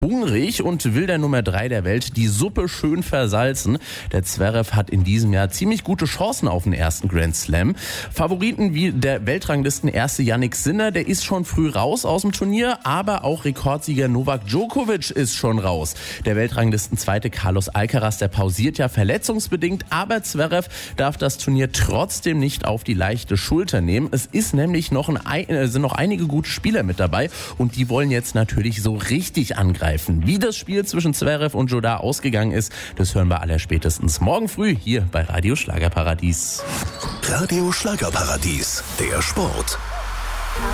Hungrig und will der Nummer 3 der Welt die Suppe schön versalzen. Der Zverev hat in diesem Jahr ziemlich gute Chancen auf den ersten Grand Slam. Favoriten wie der Weltranglisten-Erste Jannik Sinner, der ist schon früh raus aus dem Turnier, aber auch Rekordsieger Novak Djokovic ist schon raus. Der Weltranglisten-Zweite Carlos Alcaraz, der pausiert ja verletzungsbedingt, aber Zverev darf das Turnier trotzdem nicht auf die leichte Schulter nehmen. Es ist nämlich sind noch einige gute Spieler mit dabei und die wollen jetzt natürlich so richtig angreifen. Wie das Spiel zwischen Zverev und Jodar ausgegangen ist, das hören wir allerspätestens morgen früh hier bei Radio Schlagerparadies. Radio Schlagerparadies, der Sport.